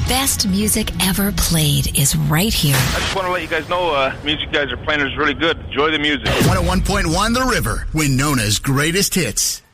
best music ever played is right here. I just want to let you guys know music you guys are playing is really good. Enjoy the music. 101.1 The River, Winona's greatest hits.